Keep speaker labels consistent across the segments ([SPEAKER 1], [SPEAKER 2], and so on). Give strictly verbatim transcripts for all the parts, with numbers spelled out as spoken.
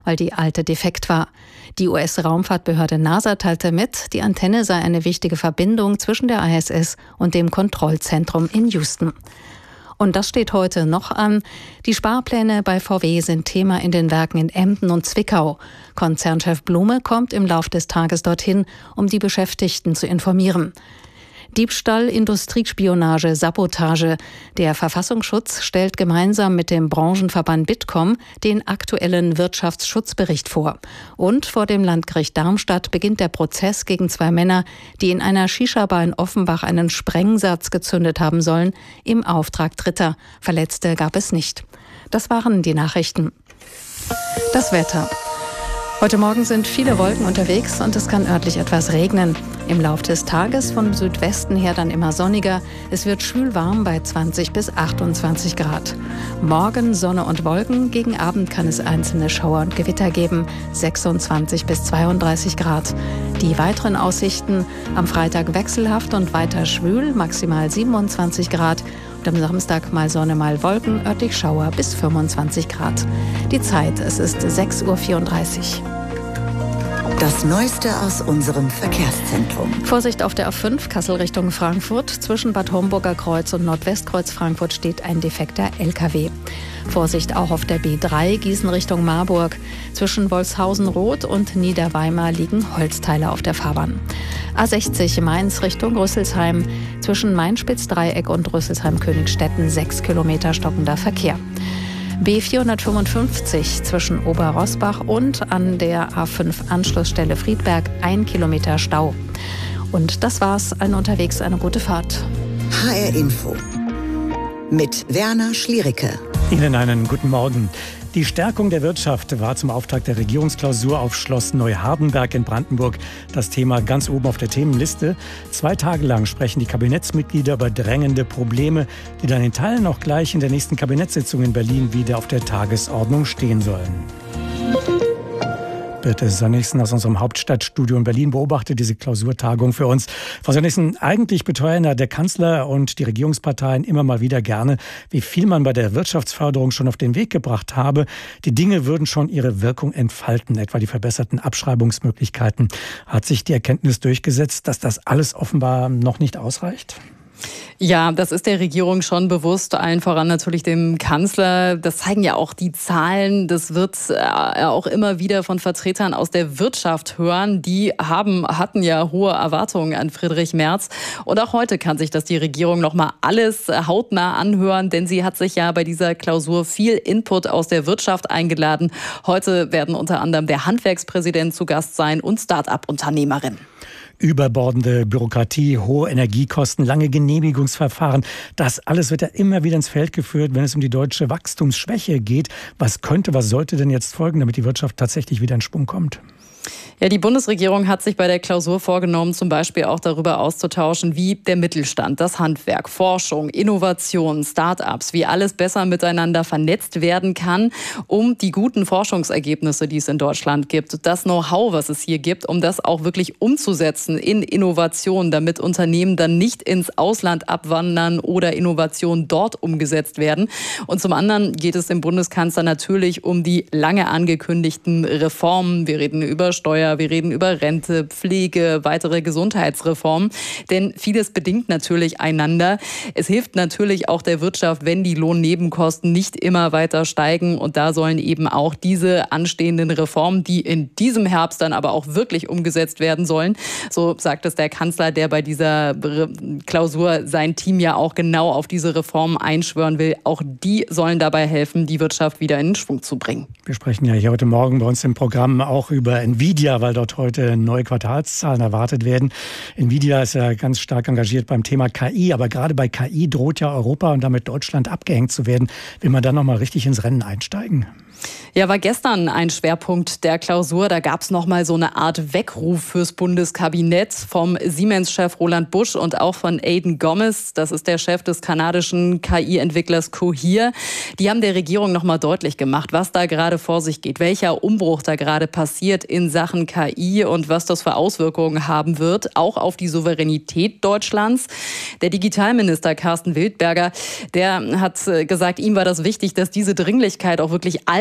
[SPEAKER 1] weil die alte defekt war. Die U S-Raumfahrtbehörde NASA teilte mit, die Antenne sei eine wichtige Verbindung zwischen der I S S und dem Kontrollzentrum in Houston. Und das steht heute noch an. Die Sparpläne bei V W sind Thema in den Werken in Emden und Zwickau. Konzernchef Blume kommt im Lauf des Tages dorthin, um die Beschäftigten zu informieren. Diebstahl, Industriespionage, Sabotage. Der Verfassungsschutz stellt gemeinsam mit dem Branchenverband Bitkom den aktuellen Wirtschaftsschutzbericht vor. Und vor dem Landgericht Darmstadt beginnt der Prozess gegen zwei Männer, die in einer Shisha-Bar in Offenbach einen Sprengsatz gezündet haben sollen, im Auftrag Dritter. Verletzte gab es nicht. Das waren die Nachrichten. Das Wetter. Heute Morgen sind viele Wolken unterwegs und es kann örtlich etwas regnen. Im Lauf des Tages vom Südwesten her dann immer sonniger. Es wird schwül warm bei zwanzig bis achtundzwanzig Grad. Morgen Sonne und Wolken. Gegen Abend kann es einzelne Schauer und Gewitter geben. sechsundzwanzig bis zweiunddreißig Grad. Die weiteren Aussichten: am Freitag wechselhaft und weiter schwül, maximal siebenundzwanzig Grad. Und am Samstag mal Sonne, mal Wolken, örtlich Schauer bis fünfundzwanzig Grad. Die Zeit, es ist sechs Uhr vierunddreißig.
[SPEAKER 2] Das Neueste aus unserem Verkehrszentrum.
[SPEAKER 1] Vorsicht auf der A fünf, Kassel Richtung Frankfurt. Zwischen Bad Homburger Kreuz und Nordwestkreuz Frankfurt steht ein defekter L K W. Vorsicht auch auf der B drei, Gießen Richtung Marburg. Zwischen Wolfshausen-Roth und Niederweimar liegen Holzteile auf der Fahrbahn. A sechzig Mainz Richtung Rüsselsheim. Zwischen Main-Spitz-Dreieck und Rüsselsheim-Königstetten sechs Kilometer stockender Verkehr. B vierhundertfünfundfünfzig zwischen Oberrosbach und an der A fünf Anschlussstelle Friedberg ein Kilometer Stau. Und das war's. Allen unterwegs eine gute Fahrt.
[SPEAKER 2] H R Info mit Werner Schliericke.
[SPEAKER 3] Ihnen einen guten Morgen. Die Stärkung der Wirtschaft war zum Auftakt der Regierungsklausur auf Schloss Neuhardenberg in Brandenburg das Thema ganz oben auf der Themenliste. Zwei Tage lang sprechen die Kabinettsmitglieder über drängende Probleme, die dann in Teilen auch gleich in der nächsten Kabinettssitzung in Berlin wieder auf der Tagesordnung stehen sollen. Birte Sönnigsen aus unserem Hauptstadtstudio in Berlin beobachtet diese Klausurtagung für uns. Frau Sönnigsen, eigentlich beteuern ja der Kanzler und die Regierungsparteien immer mal wieder gerne, wie viel man bei der Wirtschaftsförderung schon auf den Weg gebracht habe. Die Dinge würden schon ihre Wirkung entfalten, etwa die verbesserten Abschreibungsmöglichkeiten. Hat sich die Erkenntnis durchgesetzt, dass das alles offenbar noch nicht ausreicht?
[SPEAKER 4] Ja, das ist der Regierung schon bewusst, allen voran natürlich dem Kanzler. Das zeigen ja auch die Zahlen. Das wird auch immer wieder von Vertretern aus der Wirtschaft hören. Die haben, hatten ja hohe Erwartungen an Friedrich Merz. Und auch heute kann sich das die Regierung noch mal alles hautnah anhören, denn sie hat sich ja bei dieser Klausur viel Input aus der Wirtschaft eingeladen. Heute werden unter anderem der Handwerkspräsident zu Gast sein und Start-up-Unternehmerin.
[SPEAKER 3] Überbordende Bürokratie, hohe Energiekosten, lange Genehmigungsverfahren. Das alles wird ja immer wieder ins Feld geführt, wenn es um die deutsche Wachstumsschwäche geht. Was könnte, was sollte denn jetzt folgen, damit die Wirtschaft tatsächlich wieder in Schwung kommt?
[SPEAKER 4] Ja, die Bundesregierung hat sich bei der Klausur vorgenommen, zum Beispiel auch darüber auszutauschen, wie der Mittelstand, das Handwerk, Forschung, Innovation, Start-ups, wie alles besser miteinander vernetzt werden kann, um die guten Forschungsergebnisse, die es in Deutschland gibt, das Know-how, was es hier gibt, um das auch wirklich umzusetzen in Innovation, damit Unternehmen dann nicht ins Ausland abwandern oder Innovationen dort umgesetzt werden. Und zum anderen geht es dem Bundeskanzler natürlich um die lange angekündigten Reformen. Wir reden über Steuer, wir reden über Rente, Pflege, weitere Gesundheitsreformen. Denn vieles bedingt natürlich einander. Es hilft natürlich auch der Wirtschaft, wenn die Lohnnebenkosten nicht immer weiter steigen. Und da sollen eben auch diese anstehenden Reformen, die in diesem Herbst dann aber auch wirklich umgesetzt werden sollen, so sagt es der Kanzler, der bei dieser Klausur sein Team ja auch genau auf diese Reformen einschwören will. Auch die sollen dabei helfen, die Wirtschaft wieder in den Schwung zu bringen.
[SPEAKER 3] Wir sprechen ja hier heute Morgen bei uns im Programm auch über Nvidia, weil dort heute neue Quartalszahlen erwartet werden. Nvidia ist ja ganz stark engagiert beim Thema K I, aber gerade bei K I droht ja Europa und damit Deutschland abgehängt zu werden. Will man dann noch mal richtig ins Rennen einsteigen?
[SPEAKER 4] Ja, war gestern ein Schwerpunkt der Klausur. Da gab es noch mal so eine Art Weckruf fürs Bundeskabinett vom Siemens-Chef Roland Busch und auch von Aidan Gomez. Das ist der Chef des kanadischen K I-Entwicklers Cohere. Die haben der Regierung noch mal deutlich gemacht, was da gerade vor sich geht, welcher Umbruch da gerade passiert in Sachen K I und was das für Auswirkungen haben wird, auch auf die Souveränität Deutschlands. Der Digitalminister Carsten Wildberger, der hat gesagt, ihm war das wichtig, dass diese Dringlichkeit auch wirklich allen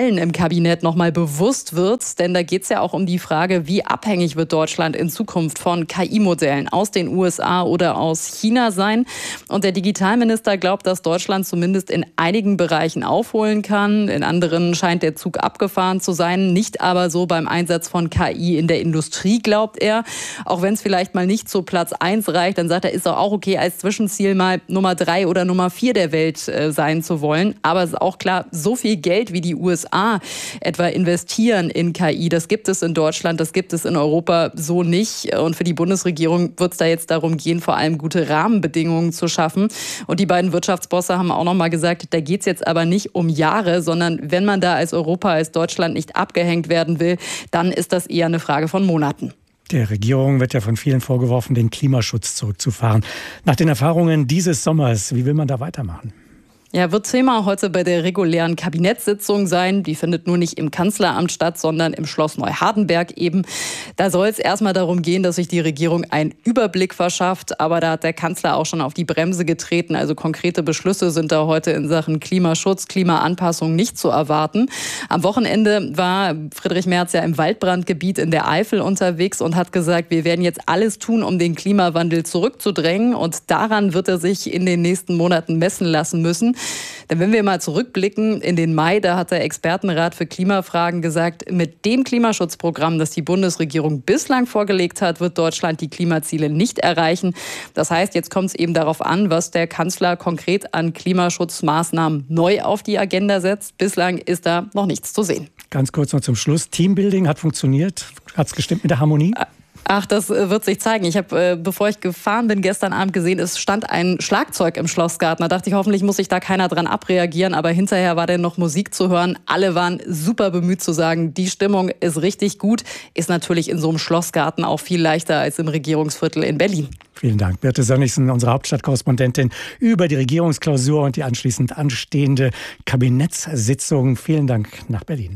[SPEAKER 4] allen im Kabinett nochmal bewusst wird. Denn da geht es ja auch um die Frage, wie abhängig wird Deutschland in Zukunft von K I-Modellen aus den U S A oder aus China sein. Und der Digitalminister glaubt, dass Deutschland zumindest in einigen Bereichen aufholen kann. In anderen scheint der Zug abgefahren zu sein. Nicht aber so beim Einsatz von K I in der Industrie, glaubt er. Auch wenn es vielleicht mal nicht zu Platz eins reicht, dann sagt er, ist doch auch okay, als Zwischenziel mal Nummer drei oder Nummer vier der Welt äh, sein zu wollen. Aber es ist auch klar, so viel Geld wie die U S A etwa investieren in K I, das gibt es in Deutschland, das gibt es in Europa so nicht. Und für die Bundesregierung wird es da jetzt darum gehen, vor allem gute Rahmenbedingungen zu schaffen. Und die beiden Wirtschaftsbosse haben auch noch mal gesagt, da geht es jetzt aber nicht um Jahre, sondern wenn man da als Europa, als Deutschland nicht abgehängt werden will, dann ist das eher eine Frage von Monaten.
[SPEAKER 3] Der Regierung wird ja von vielen vorgeworfen, den Klimaschutz zurückzufahren. Nach den Erfahrungen dieses Sommers, wie will man da weitermachen?
[SPEAKER 4] Ja, wird Thema heute bei der regulären Kabinettssitzung sein. Die findet nur nicht im Kanzleramt statt, sondern im Schloss Neuhardenberg eben. Da soll es erstmal darum gehen, dass sich die Regierung einen Überblick verschafft. Aber da hat der Kanzler auch schon auf die Bremse getreten. Also konkrete Beschlüsse sind da heute in Sachen Klimaschutz, Klimaanpassung nicht zu erwarten. Am Wochenende war Friedrich Merz ja im Waldbrandgebiet in der Eifel unterwegs und hat gesagt, wir werden jetzt alles tun, um den Klimawandel zurückzudrängen. Und daran wird er sich in den nächsten Monaten messen lassen müssen. Denn wenn wir mal zurückblicken in den Mai, da hat der Expertenrat für Klimafragen gesagt, mit dem Klimaschutzprogramm, das die Bundesregierung bislang vorgelegt hat, wird Deutschland die Klimaziele nicht erreichen. Das heißt, jetzt kommt es eben darauf an, was der Kanzler konkret an Klimaschutzmaßnahmen neu auf die Agenda setzt. Bislang ist da noch nichts zu sehen.
[SPEAKER 3] Ganz kurz noch zum Schluss. Teambuilding hat funktioniert. Hat es gestimmt mit der Harmonie?
[SPEAKER 4] Ach, das wird sich zeigen. Ich habe, äh, bevor ich gefahren bin, gestern Abend gesehen, es stand ein Schlagzeug im Schlossgarten. Da dachte ich, hoffentlich muss sich da keiner dran abreagieren. Aber hinterher war dann noch Musik zu hören. Alle waren super bemüht zu sagen, die Stimmung ist richtig gut. Ist natürlich in so einem Schlossgarten auch viel leichter als im Regierungsviertel in Berlin.
[SPEAKER 3] Vielen Dank. Birte Sönnigsen, unsere Hauptstadtkorrespondentin, über die Regierungsklausur und die anschließend anstehende Kabinettssitzung. Vielen Dank nach Berlin.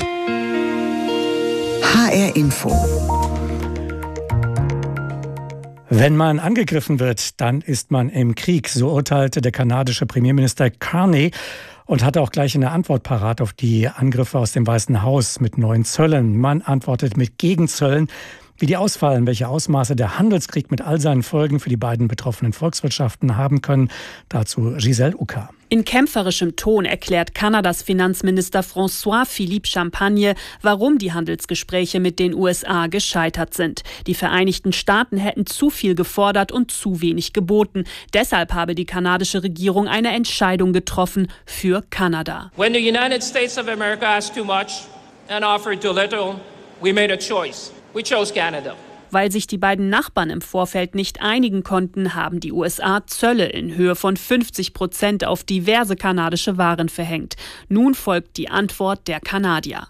[SPEAKER 2] H R Info.
[SPEAKER 3] Wenn man angegriffen wird, dann ist man im Krieg, so urteilte der kanadische Premierminister Carney und hatte auch gleich eine Antwort parat auf die Angriffe aus dem Weißen Haus mit neuen Zöllen. Man antwortet mit Gegenzöllen. Wie die ausfallen, welche Ausmaße der Handelskrieg mit all seinen Folgen für die beiden betroffenen Volkswirtschaften haben können, dazu Giselle Ucker.
[SPEAKER 5] In kämpferischem Ton erklärt Kanadas Finanzminister François-Philippe Champagne, warum die Handelsgespräche mit den U S A gescheitert sind. Die Vereinigten Staaten hätten zu viel gefordert und zu wenig geboten. Deshalb habe die kanadische Regierung eine Entscheidung getroffen für Kanada.
[SPEAKER 6] When the United States of America asked too much and offered too little, we made a choice. We chose Canada.
[SPEAKER 5] Weil sich die beiden Nachbarn im Vorfeld nicht einigen konnten, haben die U S A Zölle in Höhe von fünfzig Prozent auf diverse kanadische Waren verhängt. Nun folgt die Antwort der Kanadier.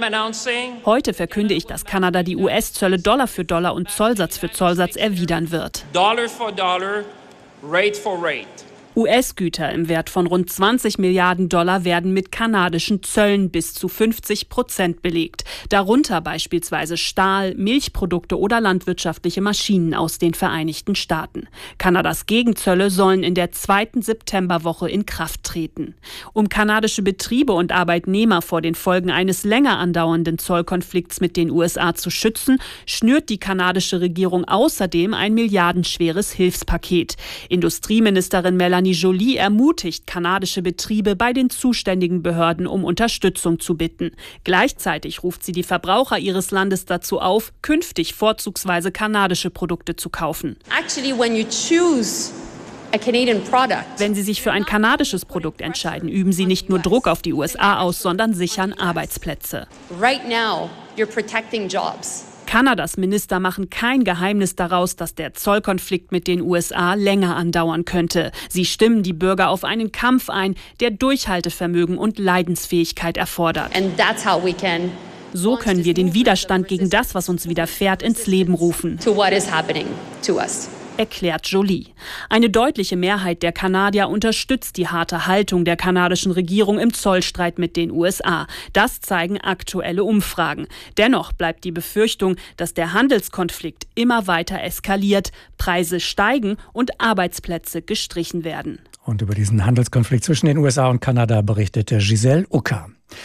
[SPEAKER 5] Heute verkünde ich, dass Kanada die U S-Zölle Dollar für Dollar und Zollsatz für Zollsatz erwidern wird.
[SPEAKER 6] Dollar for dollar, rate for rate.
[SPEAKER 5] U S-Güter im Wert von rund zwanzig Milliarden Dollar werden mit kanadischen Zöllen bis zu fünfzig Prozent belegt. Darunter beispielsweise Stahl, Milchprodukte oder landwirtschaftliche Maschinen aus den Vereinigten Staaten. Kanadas Gegenzölle sollen in der zweiten Septemberwoche in Kraft treten. Um kanadische Betriebe und Arbeitnehmer vor den Folgen eines länger andauernden Zollkonflikts mit den U S A zu schützen, schnürt die kanadische Regierung außerdem ein milliardenschweres Hilfspaket. Industrieministerin Melanie Joly ermutigt kanadische Betriebe bei den zuständigen Behörden um Unterstützung zu bitten. Gleichzeitig ruft sie die Verbraucher ihres Landes dazu auf, künftig vorzugsweise kanadische Produkte zu kaufen.
[SPEAKER 7] Actually, when you choose a Canadian product,
[SPEAKER 5] Wenn Sie sich für ein kanadisches Produkt entscheiden, üben Sie nicht nur Druck auf die U S A aus, sondern sichern Arbeitsplätze.
[SPEAKER 7] right now you're protecting jobs.
[SPEAKER 5] Kanadas Minister machen kein Geheimnis daraus, dass der Zollkonflikt mit den U S A länger andauern könnte. Sie stimmen die Bürger auf einen Kampf ein, der Durchhaltevermögen und Leidensfähigkeit erfordert.
[SPEAKER 7] And that's how we can
[SPEAKER 5] So können wir den Widerstand gegen das, was uns widerfährt, ins Leben rufen,
[SPEAKER 7] to what is happening to us.
[SPEAKER 5] erklärt Joly. Eine deutliche Mehrheit der Kanadier unterstützt die harte Haltung der kanadischen Regierung im Zollstreit mit den U S A. Das zeigen aktuelle Umfragen. Dennoch bleibt die Befürchtung, dass der Handelskonflikt immer weiter eskaliert, Preise steigen und Arbeitsplätze gestrichen werden.
[SPEAKER 3] Und über diesen Handelskonflikt zwischen den U S A und Kanada berichtete Giselle Ucker.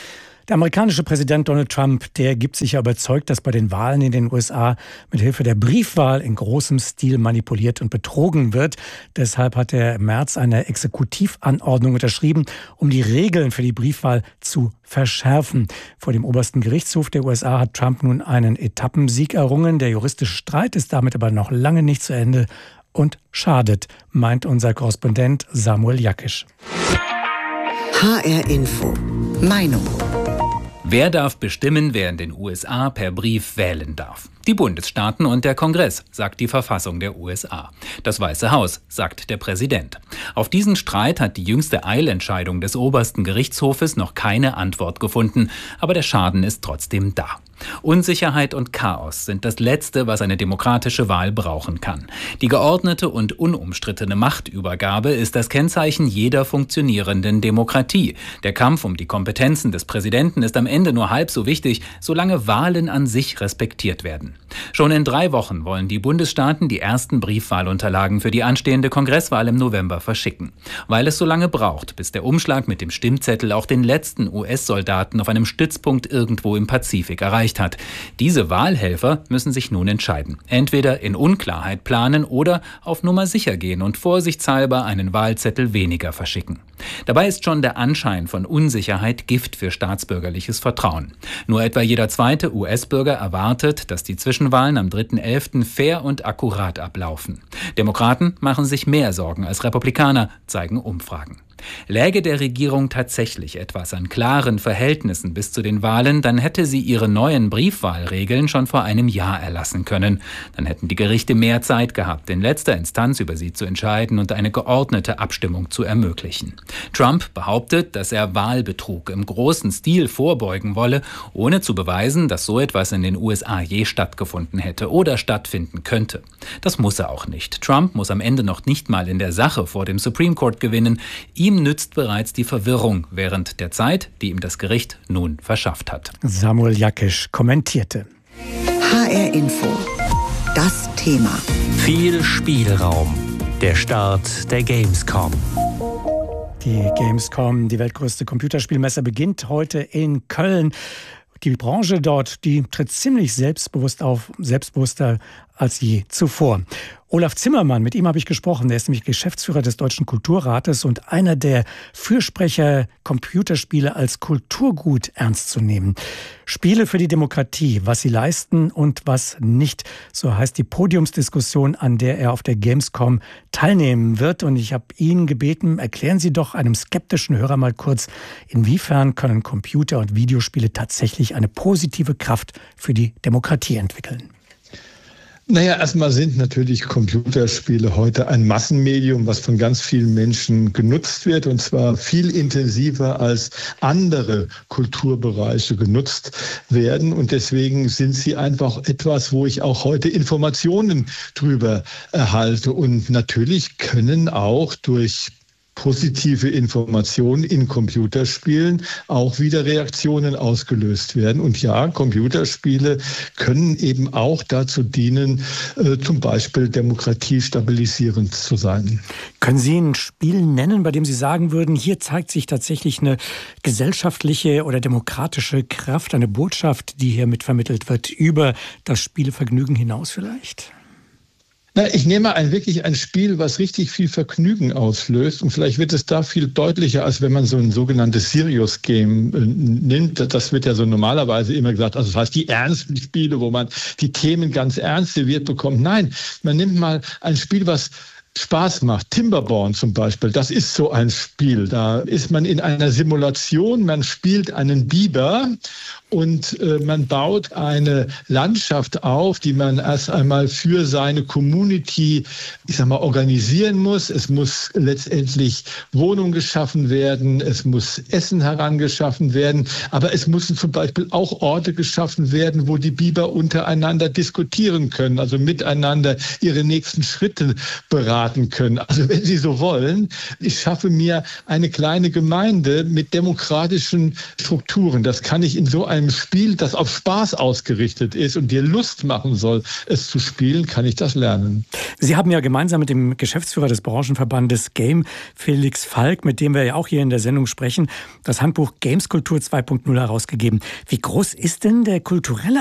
[SPEAKER 3] Der amerikanische Präsident Donald Trump, der gibt sich ja überzeugt, dass bei den Wahlen in den U S A mit Hilfe der Briefwahl in großem Stil manipuliert und betrogen wird. Deshalb hat er im März eine Exekutivanordnung unterschrieben, um die Regeln für die Briefwahl zu verschärfen. Vor dem obersten Gerichtshof der U S A hat Trump nun einen Etappensieg errungen. Der juristische Streit ist damit aber noch lange nicht zu Ende und schadet, meint unser Korrespondent Samuel Jakisch.
[SPEAKER 2] H R Info. Meinung.
[SPEAKER 8] Wer darf bestimmen, wer in den U S A per Brief wählen darf? Die Bundesstaaten und der Kongress, sagt die Verfassung der U S A. Das Weiße Haus, sagt der Präsident. Auf diesen Streit hat die jüngste Eilentscheidung des obersten Gerichtshofes noch keine Antwort gefunden, aber der Schaden ist trotzdem da. Unsicherheit und Chaos sind das Letzte, was eine demokratische Wahl brauchen kann. Die geordnete und unumstrittene Machtübergabe ist das Kennzeichen jeder funktionierenden Demokratie. Der Kampf um die Kompetenzen des Präsidenten ist am Ende nur halb so wichtig, solange Wahlen an sich respektiert werden. Schon in drei Wochen wollen die Bundesstaaten die ersten Briefwahlunterlagen für die anstehende Kongresswahl im November verschicken. Weil es so lange braucht, bis der Umschlag mit dem Stimmzettel auch den letzten U S-Soldaten auf einem Stützpunkt irgendwo im Pazifik erreicht hat. Diese Wahlhelfer müssen sich nun entscheiden. Entweder in Unklarheit planen oder auf Nummer sicher gehen und vorsichtshalber einen Wahlzettel weniger verschicken. Dabei ist schon der Anschein von Unsicherheit Gift für staatsbürgerliches Vertrauen. Nur etwa jeder zweite U S-Bürger erwartet, dass die Zwischenwahlen am dritten elften fair und akkurat ablaufen. Demokraten machen sich mehr Sorgen als Republikaner, zeigen Umfragen. Läge der Regierung tatsächlich etwas an klaren Verhältnissen bis zu den Wahlen, dann hätte sie ihre neuen Briefwahlregeln schon vor einem Jahr erlassen können. Dann hätten die Gerichte mehr Zeit gehabt, in letzter Instanz über sie zu entscheiden und eine geordnete Abstimmung zu ermöglichen. Trump behauptet, dass er Wahlbetrug im großen Stil vorbeugen wolle, ohne zu beweisen, dass so etwas in den U S A je stattgefunden hätte oder stattfinden könnte. Das muss er auch nicht. Trump muss am Ende noch nicht mal in der Sache vor dem Supreme Court gewinnen. Ihm nützt bereits die Verwirrung während der Zeit, die ihm das Gericht nun verschafft hat.
[SPEAKER 3] Samuel Jakisch kommentierte.
[SPEAKER 2] H R Info. Das Thema.
[SPEAKER 9] Viel Spielraum. Der Start der Gamescom.
[SPEAKER 3] Die Gamescom, die weltgrößte Computerspielmesse, beginnt heute in Köln. Die Branche dort, die tritt ziemlich selbstbewusst auf, selbstbewusster als je zuvor. Olaf Zimmermann, mit ihm habe ich gesprochen. Der ist nämlich Geschäftsführer des Deutschen Kulturrates und einer der Fürsprecher, Computerspiele als Kulturgut ernst zu nehmen. Spiele für die Demokratie, was sie leisten und was nicht. So heißt die Podiumsdiskussion, an der er auf der Gamescom teilnehmen wird. Und ich habe ihn gebeten, erklären Sie doch einem skeptischen Hörer mal kurz, inwiefern können Computer- und Videospiele tatsächlich eine positive Kraft für die Demokratie entwickeln?
[SPEAKER 10] Naja, erstmal sind natürlich Computerspiele heute ein Massenmedium, was von ganz vielen Menschen genutzt wird, und zwar viel intensiver als andere Kulturbereiche genutzt werden. Und deswegen sind sie einfach etwas, wo ich auch heute Informationen drüber erhalte. Und natürlich können auch durch positive Informationen in Computerspielen auch wieder Reaktionen ausgelöst werden. Und ja, Computerspiele können eben auch dazu dienen, äh, zum Beispiel Demokratie stabilisierend zu sein.
[SPEAKER 3] Können Sie ein Spiel nennen, bei dem Sie sagen würden, hier zeigt sich tatsächlich eine gesellschaftliche oder demokratische Kraft, eine Botschaft, die hier mitvermittelt wird, über das Spielevergnügen hinaus vielleicht?
[SPEAKER 10] Na, ich nehme ein wirklich ein Spiel, was richtig viel Vergnügen auslöst, und vielleicht wird es da viel deutlicher, als wenn man so ein sogenanntes Serious Game äh, nimmt. Das wird ja so normalerweise immer gesagt, also das heißt die ernsten Spiele, wo man die Themen ganz ernst serviert bekommt. Nein, man nimmt mal ein Spiel, was Spaß macht. Timberborn zum Beispiel, das ist so ein Spiel. Da ist man in einer Simulation, man spielt einen Biber und äh, man baut eine Landschaft auf, die man erst einmal für seine Community, ich sag mal, organisieren muss. Es muss letztendlich Wohnung geschaffen werden, es muss Essen herangeschaffen werden, aber es müssen zum Beispiel auch Orte geschaffen werden, wo die Biber untereinander diskutieren können, also miteinander ihre nächsten Schritte beraten können. Also wenn Sie so wollen, ich schaffe mir eine kleine Gemeinde mit demokratischen Strukturen. Das kann ich in so einem einem Spiel, das auf Spaß ausgerichtet ist und dir Lust machen soll, es zu spielen, kann ich das lernen.
[SPEAKER 3] Sie haben ja gemeinsam mit dem Geschäftsführer des Branchenverbandes Game, Felix Falk, mit dem wir ja auch hier in der Sendung sprechen, das Handbuch Gameskultur zwei Punkt null herausgegeben. Wie groß ist denn der kulturelle